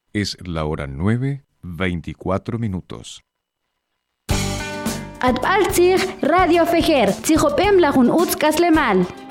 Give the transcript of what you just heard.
Es la hora 9:24. Atbaltzig Radio Fejer, Tzijopem Lajun Utzkaslemal.